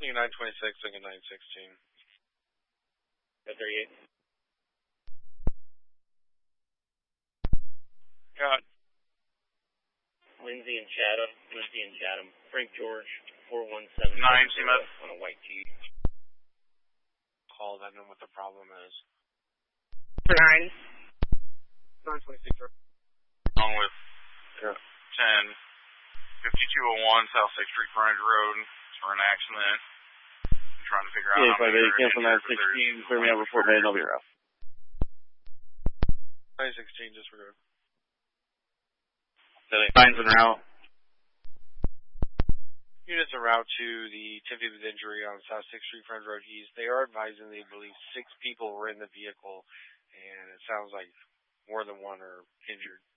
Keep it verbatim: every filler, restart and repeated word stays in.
Lincoln nine twenty-six, Lincoln nine sixteen. thirty-eight. Got Lindsay and Chatham. Lindsay and Chatham. Frank George, four one seven nine, C M S. on a white tee. Call, I know what the problem is. Nine. nine twenty-six. Along with Yeah. ten, fifty-two oh one South sixth Street Frontage Road for an accident. I'm trying to figure out Yeah, how five many eight, are cancel nine injured, but sixteen, there's clear me out report made, I'll be around. nine sixteen, disregard. Signs en route. Units en route to the Tiffany with injury on South sixth Street Frontage Road East. They are advising they believe six people were in the vehicle, and it sounds like more than one are injured.